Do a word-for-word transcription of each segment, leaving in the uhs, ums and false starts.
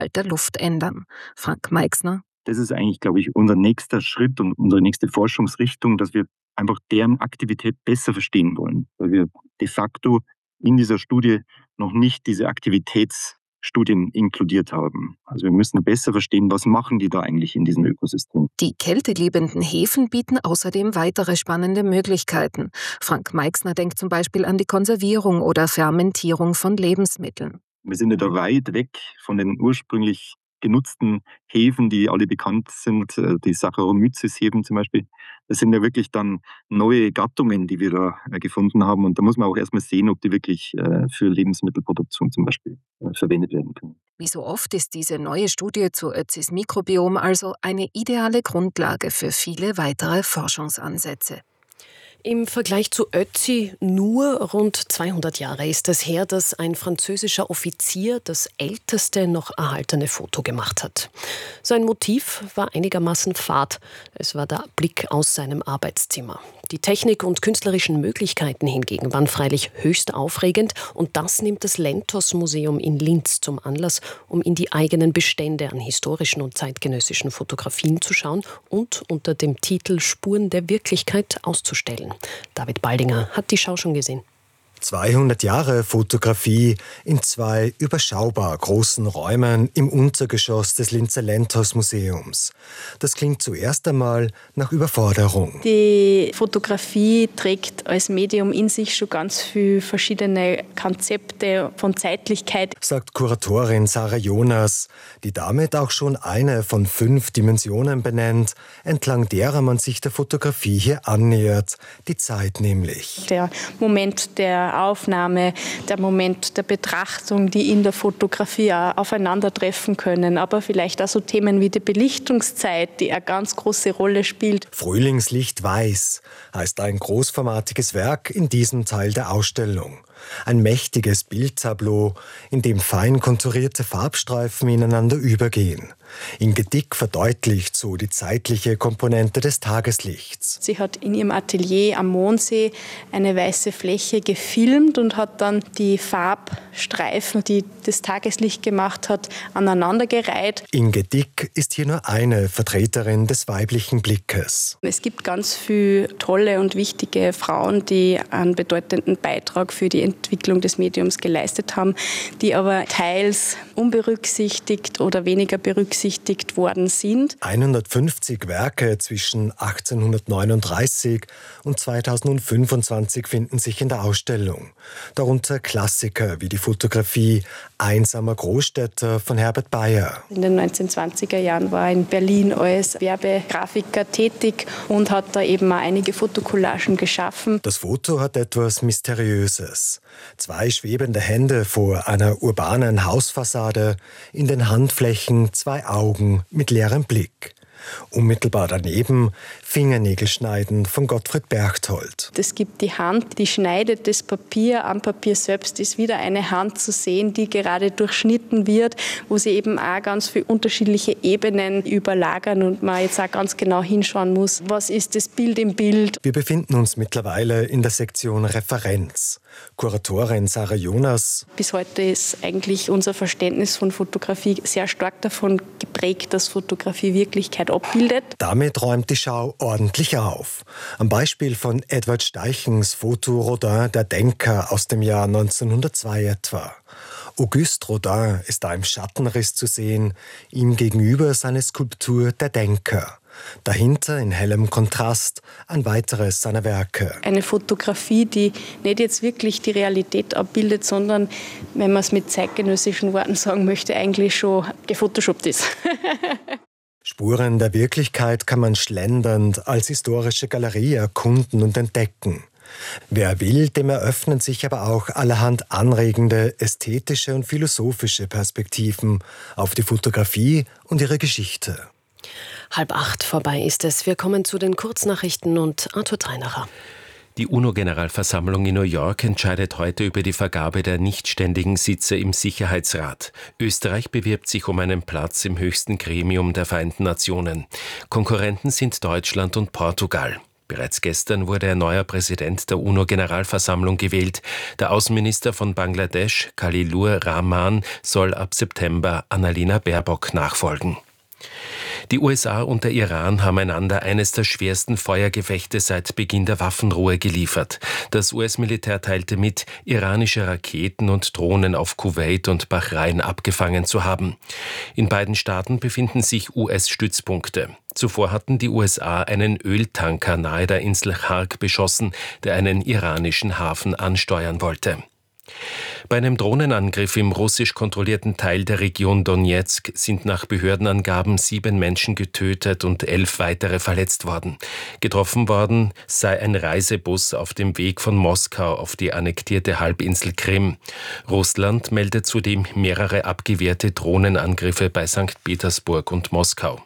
der Luft ändern. Frank Meixner. Das ist eigentlich, glaube ich, unser nächster Schritt und unsere nächste Forschungsrichtung, dass wir einfach deren Aktivität besser verstehen wollen. Weil wir de facto in dieser Studie noch nicht diese Aktivitätsstudien inkludiert haben. Also wir müssen besser verstehen, was machen die da eigentlich in diesem Ökosystem. Die kälteliebenden Hefen bieten außerdem weitere spannende Möglichkeiten. Frank Meixner denkt zum Beispiel an die Konservierung oder Fermentierung von Lebensmitteln. Wir sind ja da weit weg von den ursprünglich genutzten Hefen, die alle bekannt sind, die Saccharomyces-Hefen zum Beispiel. Das sind ja wirklich dann neue Gattungen, die wir da gefunden haben. Und da muss man auch erstmal sehen, ob die wirklich für Lebensmittelproduktion zum Beispiel verwendet werden können. Wie so oft ist diese neue Studie zu Ötzis Mikrobiom also eine ideale Grundlage für viele weitere Forschungsansätze. Im Vergleich zu Ötzi nur rund zweihundert Jahre ist es her, dass ein französischer Offizier das älteste noch erhaltene Foto gemacht hat. Sein Motiv war einigermaßen fad. Es war der Blick aus seinem Arbeitszimmer. Die Technik und künstlerischen Möglichkeiten hingegen waren freilich höchst aufregend und das nimmt das Lentos-Museum in Linz zum Anlass, um in die eigenen Bestände an historischen und zeitgenössischen Fotografien zu schauen und unter dem Titel Spuren der Wirklichkeit auszustellen. David Baldinger hat die Schau schon gesehen. zweihundert Jahre Fotografie in zwei überschaubar großen Räumen im Untergeschoss des Linzer Lentos-Museums. Das klingt zuerst einmal nach Überforderung. Die Fotografie trägt als Medium in sich schon ganz viele verschiedene Konzepte von Zeitlichkeit, sagt Kuratorin Sarah Jonas, die damit auch schon eine von fünf Dimensionen benennt, entlang derer man sich der Fotografie hier annähert, die Zeit nämlich. Der Moment der Aufnahme, der Moment der Betrachtung, die in der Fotografie auch aufeinandertreffen können. Aber vielleicht auch so Themen wie die Belichtungszeit, die eine ganz große Rolle spielt. Frühlingslicht weiß heißt ein großformatiges Werk in diesem Teil der Ausstellung. Ein mächtiges Bildtableau, in dem fein konturierte Farbstreifen ineinander übergehen. In Gedick verdeutlicht so die zeitliche Komponente des Tageslichts. Sie hat in ihrem Atelier am Mondsee eine weiße Fläche gefilmt und hat dann die Farbstreifen, die das Tageslicht gemacht hat, aneinandergereiht. In Gedick ist hier nur eine Vertreterin des weiblichen Blickes. Es gibt ganz viele tolle und wichtige Frauen, die einen bedeutenden Beitrag für die Entwicklung des Mediums geleistet haben, die aber teils unberücksichtigt oder weniger berücksichtigt worden sind. hundertfünfzig Werke zwischen achtzehnhundertneununddreißig und zweitausendfünfundzwanzig finden sich in der Ausstellung. Darunter Klassiker wie die Fotografie Einsamer Großstädter von Herbert Bayer. In den neunzehnhundertzwanziger Jahren war er in Berlin als Werbegrafiker tätig und hat da eben auch einige Fotocollagen geschaffen. Das Foto hat etwas Mysteriöses. Zwei schwebende Hände vor einer urbanen Hausfassade, in den Handflächen zwei Augen mit leerem Blick. Unmittelbar daneben Fingernägelschneiden von Gottfried Berchtold. Es gibt die Hand, die schneidet das Papier. Am Papier selbst ist wieder eine Hand zu sehen, die gerade durchschnitten wird, wo sie eben auch ganz viele unterschiedliche Ebenen überlagern und man jetzt auch ganz genau hinschauen muss, was ist das Bild im Bild. Wir befinden uns mittlerweile in der Sektion Referenz. Kuratorin Sarah Jonas. Bis heute ist eigentlich unser Verständnis von Fotografie sehr stark davon geprägt, dass Fotografie Wirklichkeit abbildet. Damit räumt die Schau ordentlich auf. Am Beispiel von Edward Steichens Foto Rodin, der Denker aus dem Jahr neunzehnhundertzwei etwa. Auguste Rodin ist da im Schattenriss zu sehen, ihm gegenüber seine Skulptur Der Denker. Dahinter in hellem Kontrast ein weiteres seiner Werke. Eine Fotografie, die nicht jetzt wirklich die Realität abbildet, sondern, wenn man es mit zeitgenössischen Worten sagen möchte, eigentlich schon gefotoshoppt ist. Spuren der Wirklichkeit kann man schlendernd als historische Galerie erkunden und entdecken. Wer will, dem eröffnen sich aber auch allerhand anregende ästhetische und philosophische Perspektiven auf die Fotografie und ihre Geschichte. Halb acht vorbei ist es. Wir kommen zu den Kurznachrichten und Arthur Treinacher. Die UNO-Generalversammlung in New York entscheidet heute über die Vergabe der nichtständigen Sitze im Sicherheitsrat. Österreich bewirbt sich um einen Platz im höchsten Gremium der Vereinten Nationen. Konkurrenten sind Deutschland und Portugal. Bereits gestern wurde ein neuer Präsident der UNO-Generalversammlung gewählt. Der Außenminister von Bangladesch, Khalilur Rahman, soll ab September Annalena Baerbock nachfolgen. Die U S A und der Iran haben einander eines der schwersten Feuergefechte seit Beginn der Waffenruhe geliefert. Das U S-Militär teilte mit, iranische Raketen und Drohnen auf Kuwait und Bahrain abgefangen zu haben. In beiden Staaten befinden sich U S-Stützpunkte. Zuvor hatten die U S A einen Öltanker nahe der Insel Khark beschossen, der einen iranischen Hafen ansteuern wollte. Bei einem Drohnenangriff im russisch kontrollierten Teil der Region Donezk sind nach Behördenangaben sieben Menschen getötet und elf weitere verletzt worden. Getroffen worden sei ein Reisebus auf dem Weg von Moskau auf die annektierte Halbinsel Krim. Russland meldet zudem mehrere abgewehrte Drohnenangriffe bei Sankt Petersburg und Moskau.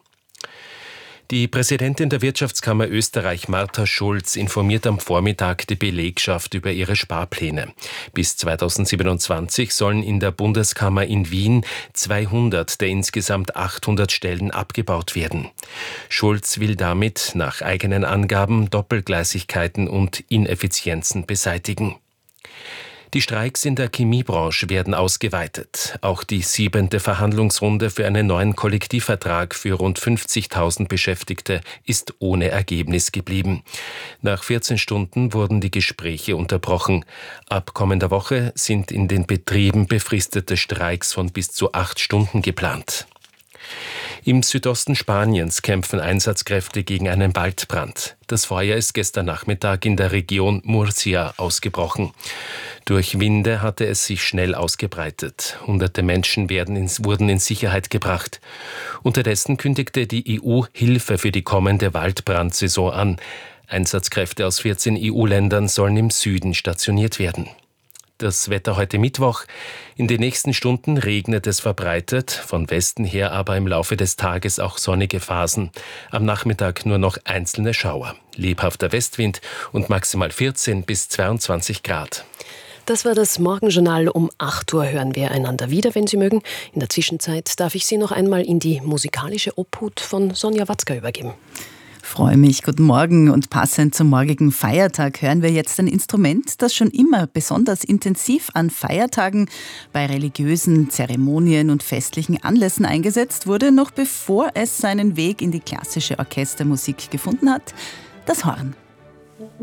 Die Präsidentin der Wirtschaftskammer Österreich, Martha Schulz, informiert am Vormittag die Belegschaft über ihre Sparpläne. Bis zweitausendsiebenundzwanzig sollen in der Bundeskammer in Wien zweihundert der insgesamt achthundert Stellen abgebaut werden. Schulz will damit nach eigenen Angaben Doppelgleisigkeiten und Ineffizienzen beseitigen. Die Streiks in der Chemiebranche werden ausgeweitet. Auch die siebente Verhandlungsrunde für einen neuen Kollektivvertrag für rund fünfzigtausend Beschäftigte ist ohne Ergebnis geblieben. Nach vierzehn Stunden wurden die Gespräche unterbrochen. Ab kommender Woche sind in den Betrieben befristete Streiks von bis zu acht Stunden geplant. Im Südosten Spaniens kämpfen Einsatzkräfte gegen einen Waldbrand. Das Feuer ist gestern Nachmittag in der Region Murcia ausgebrochen. Durch Winde hatte es sich schnell ausgebreitet. Hunderte Menschen werden ins, wurden in Sicherheit gebracht. Unterdessen kündigte die E U Hilfe für die kommende Waldbrandsaison an. Einsatzkräfte aus vierzehn E U-Ländern sollen im Süden stationiert werden. Das Wetter heute Mittwoch. In den nächsten Stunden regnet es verbreitet, von Westen her aber im Laufe des Tages auch sonnige Phasen. Am Nachmittag nur noch einzelne Schauer. Lebhafter Westwind und maximal vierzehn bis zweiundzwanzig Grad. Das war das Morgenjournal. Um acht Uhr hören wir einander wieder, wenn Sie mögen. In der Zwischenzeit darf ich Sie noch einmal in die musikalische Obhut von Sonja Watzka übergeben. Freue mich. Guten Morgen. Und passend zum morgigen Feiertag hören wir jetzt ein Instrument, das schon immer besonders intensiv an Feiertagen bei religiösen Zeremonien und festlichen Anlässen eingesetzt wurde, noch bevor es seinen Weg in die klassische Orchestermusik gefunden hat: das Horn.